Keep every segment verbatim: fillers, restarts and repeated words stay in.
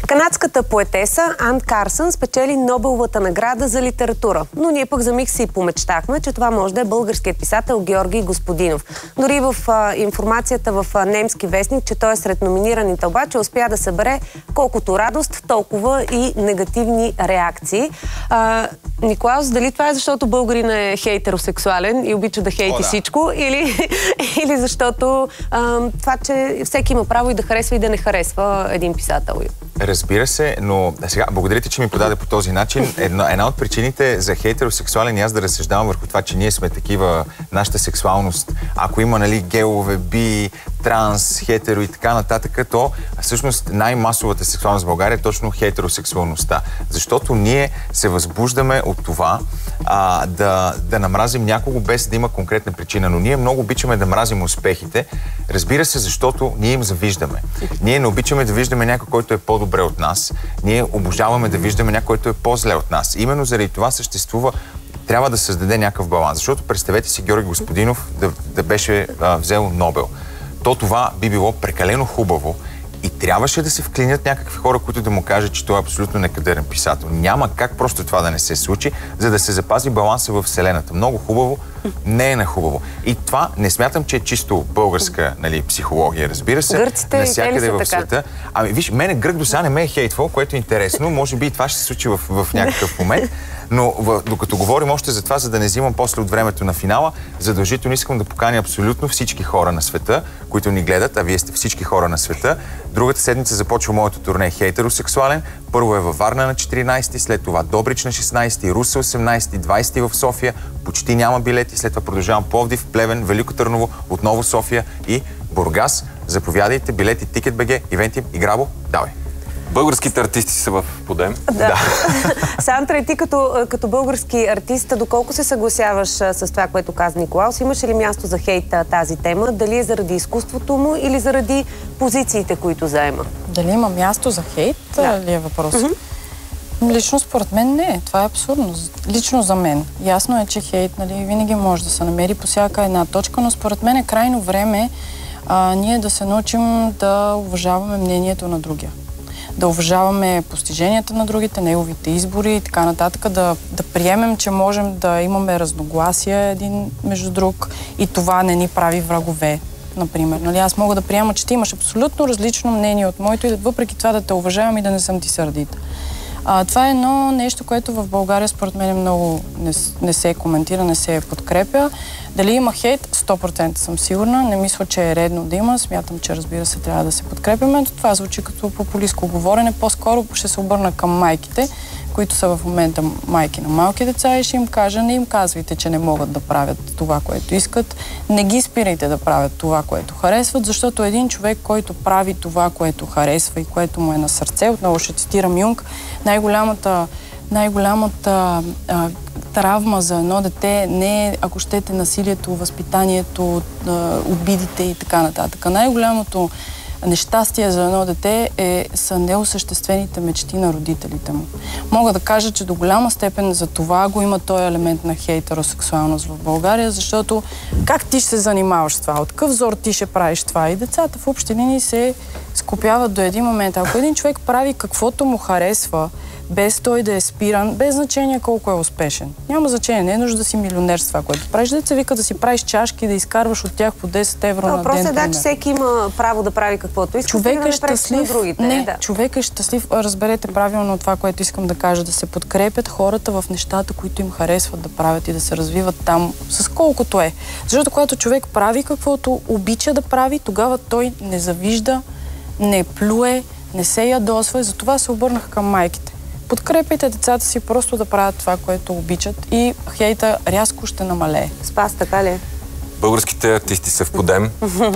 Канадската поетеса Ан Карсън спечели Нобеловата награда за литература. Но ние пък за миг си помечтахме, че това може да е българският писател Георги Господинов. Дори в а, информацията в а, немски вестник, че той е сред номинираните, обаче успя да събере колкото радост, толкова и негативни реакции. А, Николаус, дали това е защото българин е хейтеросексуален и обича да хейти О, да. всичко, или, или защото а, това, че всеки има право и да харесва и да не харесва един писател? Разбира се, но сега, благодарите, че ми подаде по този начин. Една, една от причините за хейтеросексуален и аз да разсъждавам върху това, че ние сме такива, нашата сексуалност, ако има, нали, геове, би, транс, хетеро и така нататък, то всъщност най-масовата сексуалност в България е точно хетеросексуалността. Защото ние се възбуждаме от това а, да, да намразим някого без да има конкретна причина. Но ние много обичаме да мразим успехите. Разбира се, защото ние им завиждаме. Ние не обичаме да виждаме някой, който е по-добре от нас. Ние обожаваме да виждаме някой, който е по-зле от нас. Именно заради това съществува, трябва да създаде някакъв баланс. Защото представете си Георги Господинов да, да беше а, взел Нобел. То това би било прекалено хубаво и трябваше да се вклинят някакви хора, които да му кажат, че той е абсолютно некадърен писател. Няма как просто това да не се случи, за да се запази баланса във Вселената. Много хубаво, не е на хубаво. И това не смятам, че е чисто българска, нали, психология, разбира се. Гърците навсякъде в света. Ами виж, мене грък до сега не ме е хейтвал, което е интересно. Може би и това ще се случи в, в някакъв момент. Но в, докато говорим още за това, за да не взимам после от времето на финала, задължително искам да поканя абсолютно всички хора на света, които ни гледат, а вие сте всички хора на света. Другата седмица започва моето турне хейтеросексуален. Първо е във Варна на четиринайсети, след това Добрич на шестнайсети, Русе осемнайсети, двайсети в София. Почти няма билети. След това продължавам Пловдив, Плевен, Велико Търново, отново София и Бургас. Заповядайте, билети, тикет БГ, Ивентим и Грабо. Давай! Българските артисти са в подем. Да. да. Сандра, ти като, като български артист, доколко се съгласяваш с това, което каза Николаус? Имаш ли място за хейт тази тема? Дали е заради изкуството му или заради позициите, които заема? Дали има място за хейт, да. ли е въпрос? Mm-hmm. Лично според мен не. Това е абсурдно. Лично за мен. Ясно е, че хейт, нали, винаги може да се намери по всяка една точка, но според мен е крайно време а, ние да се научим да уважаваме мнението на другия. Да уважаваме постиженията на другите, неговите избори и така нататък, да, да приемем, че можем да имаме разногласия един между друг и това не ни прави врагове, например. Нали, аз мога да приема, че ти имаш абсолютно различно мнение от моето и въпреки това да те уважавам и да не съм ти сърдита. А, това е едно нещо, което в България според мен много не, не се коментира, не се подкрепя. Дали има хейт? сто процента съм сигурна. Не мисля, че е редно да има. Смятам, че разбира се трябва да се подкрепяме. Това звучи като популистко говорене. По-скоро ще се обърна към майките, които са в момента майки на малки деца и ще им кажа, не им казвайте, че не могат да правят това, което искат. Не ги спирайте да правят това, което харесват, защото един човек, който прави това, което харесва и което му е на сърце, отново ще цитирам Юнг, най-голямата най-голямата а, травма за едно дете не е, ако щете, насилието, възпитанието, а, обидите и така нататък. Най-голямото нещастие за едно дете е, са неосъществените мечти на родителите му. Мога да кажа, че до голяма степен за това го има този елемент на хейтеросексуалност в България, защото как ти ще се занимаваш с това? От какъв зор ти ще правиш това? И децата в общи линии се скопяват до един момент. Ако един човек прави каквото му харесва, без той да е спиран, без значение колко е успешен. Няма значение, не е нужда да си милионер с това, което правиш. Деца вика да си правиш чашки, да изкарваш от тях по десет евро на ден. Въпросът е, да, че всеки има право да прави каквото иска. Човек е щастлив. Другите, не, да. човек е щастлив. Разберете правилно това, което искам да кажа, да се подкрепят хората в нещата, които им харесват да правят и да се развиват там с колкото е. Защото когато човек прави каквото обича да прави, тогава той не завижда, не плюе, не се ядосва и затова се обърнах към майките. Подкрепите децата си просто да правят това, което обичат и хейта рязко ще намалее. Спас, така ли? Българските артисти са в подем.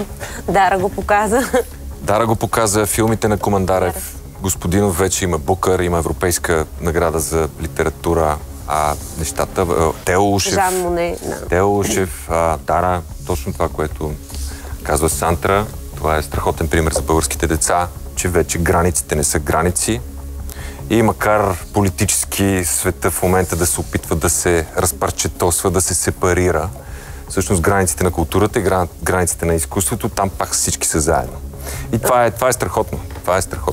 Дара го показа. Дара го показа. Филмите на Командарев. Господинов вече има Букър, има Европейска награда за литература. А нещата... Тео Ушев. Жан Моне. Да. Тео Ушев, а, Дара. Точно това, което казва Сандра. Това е страхотен пример за българските деца, че вече границите не са граници. И макар политически света в момента да се опитва да се разпарчетосва, да се сепарира, всъщност границите на културата и границите на изкуството, там пак всички са заедно. И това е, това е страхотно. Това е страхотно. В смисъл,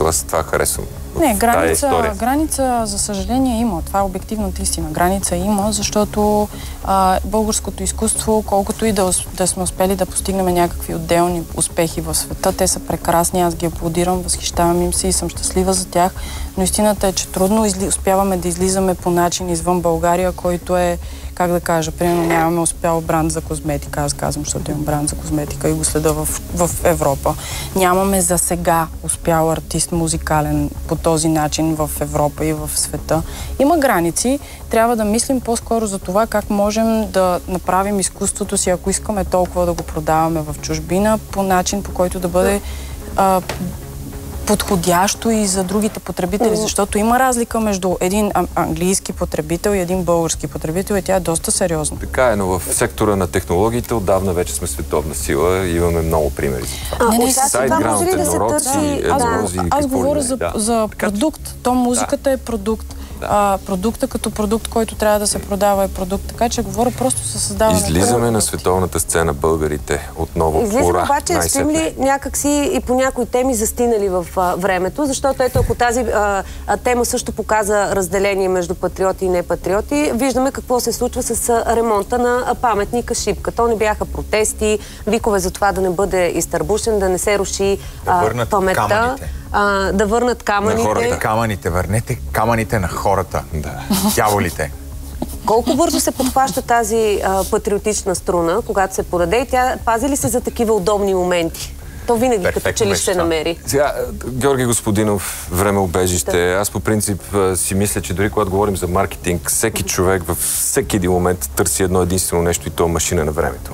смисъл, аз това харесвам. Не, граница, граница, за съжаление, има. Това е обективната истина. Граница има, защото а, българското изкуство, колкото и да, да сме успели да постигнем някакви отделни успехи в света, те са прекрасни, аз ги аплодирам, възхищавам им се и съм щастлива за тях, но истината е, че трудно изли, успяваме да излизаме по начин извън България, който е, как да кажа, примерно нямаме успял бранд за козметика, аз казвам, защото имам бранд за козметика и го следа в, в Европа. Нямаме за сега успял артист музикален по този начин в Европа и в света. Има граници, трябва да мислим по-скоро за това как можем да направим изкуството си, ако искаме толкова да го продаваме в чужбина, по начин, по който да бъде а, подходящо и за другите потребители, защото има разлика между един английски потребител и един български потребител и тя е доста сериозна. Така е, но в сектора на технологиите отдавна вече сме световна сила и имаме много примери за това. А, не, не, това може ли да се търси? Аз, аз говоря за, да. за продукт. То музиката да. е продукт. Да. А, продукта като продукт, който трябва да се продава е продукт. Така че говоря просто със създаване. Излизаме на, на световната сцена българите отново. Излизаме обаче, сте ли някакси и по някои теми застинали в а, времето, защото ето ако тази а, а, тема също показа разделение между патриоти и непатриоти, виждаме какво се случва с а, ремонта на а, паметника Шипка. То не бяха протести, викове за това да не бъде изтърбушен, да не се руши а, да паметта. А, да върнат камъните. На хората. Камъните. Върнете камъните на хората. Да. Дяволите. Колко бързо се подхваща тази а, патриотична струна, когато се подаде и тя пази ли се за такива удобни моменти? То винаги Перфектно като че ли ще се намери. Сега, Георги Господинов, време убежище. Да. Аз по принцип си мисля, че дори когато говорим за маркетинг, всеки човек във всеки един момент търси едно единствено нещо и то е машина на времето.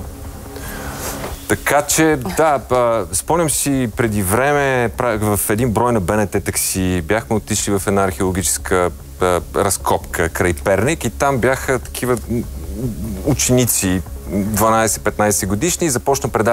Така че, да, спомням си преди време в един брой на БНТ такси бяхме отишли в една археологическа разкопка край Перник и там бяха такива ученици дванайсет-петнайсет годишни и започна предаване